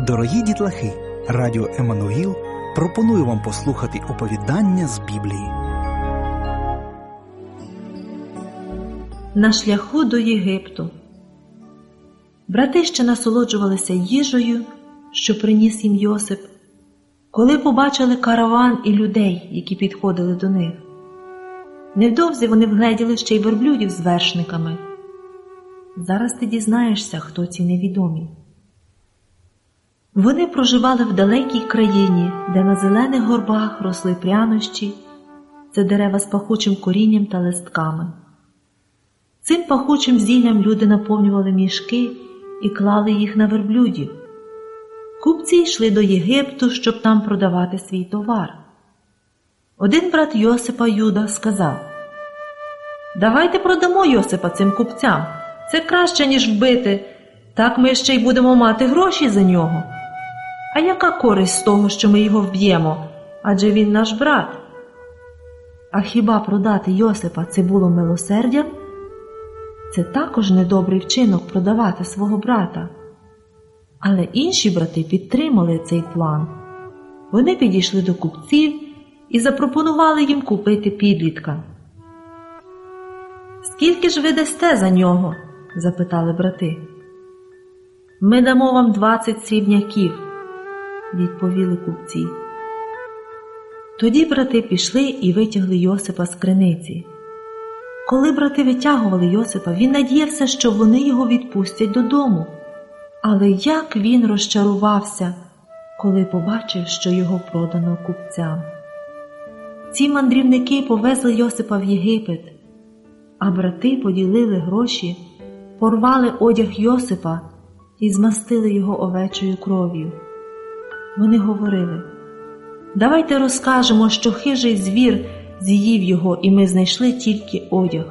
Дорогі дітлахи, Радіо Еммануїл пропонує вам послухати оповідання з Біблії. На шляху до Єгипту. Брати ще насолоджувалися їжею, що приніс їм Йосип, коли побачили караван і людей, які підходили до них. Невдовзі вони вгледіли ще й верблюдів з вершниками. Зараз ти дізнаєшся, хто ці невідомі. Вони проживали в далекій країні, де на зелених горбах росли прянощі, це дерева з пахучим корінням та листками. Цим пахучим зіллям люди наповнювали мішки і клали їх на верблюдів. Купці йшли до Єгипту, щоб там продавати свій товар. Один брат Йосипа, Юда, сказав: «Давайте продамо Йосипа цим купцям. Це краще, ніж вбити. Так ми ще й будемо мати гроші за нього. А яка користь з того, що ми його вб'ємо? Адже він наш брат». А хіба продати Йосипа це було милосердям? Це також недобрий вчинок продавати свого брата. Але інші брати підтримали цей план. Вони підійшли до купців і запропонували їм купити підлітка. «Скільки ж ви дасте за нього?» – запитали брати. «Ми дамо вам 20 срібняків», – відповіли купці. Тоді брати пішли і витягли Йосипа з криниці. Коли брати витягували Йосипа, він надіявся, що вони його відпустять додому. Але як він розчарувався, коли побачив, що його продано купцям. Ці мандрівники повезли Йосипа в Єгипет, а брати поділили гроші, порвали одяг Йосипа і змастили його овечою кров'ю. Вони говорили: «Давайте розкажемо, що хижий звір з'їв його, і ми знайшли тільки одяг».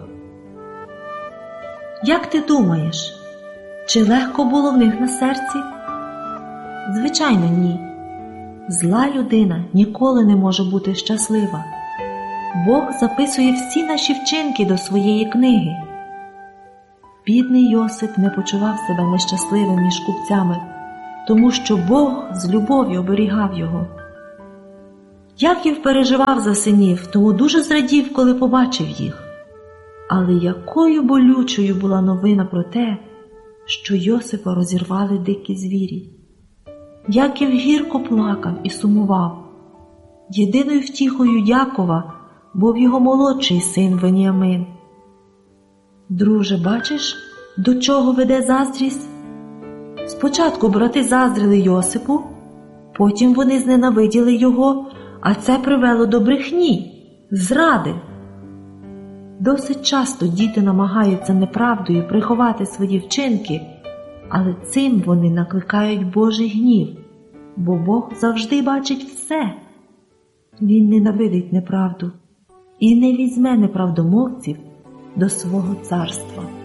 Як ти думаєш, чи легко було в них на серці? Звичайно, ні. Зла людина ніколи не може бути щаслива. Бог записує всі наші вчинки до своєї книги. Бідний Йосип не почував себе нещасливим між купцями, тому що Бог з любов'ю оберігав його. Яків переживав за синів, тому дуже зрадів, коли побачив їх. Але якою болючою була новина про те, що Йосипа розірвали дикі звірі. Яків гірко плакав і сумував. Єдиною втіхою Якова був його молодший син Веніамин. Друже, бачиш, до чого веде заздрість? Спочатку брати заздрили Йосипу, потім вони зненавиділи його, а це привело до брехні, зради. Досить часто діти намагаються неправдою приховати свої вчинки, але цим вони накликають Божий гнів, бо Бог завжди бачить все. Він ненавидить неправду і не візьме неправдомовців до свого царства.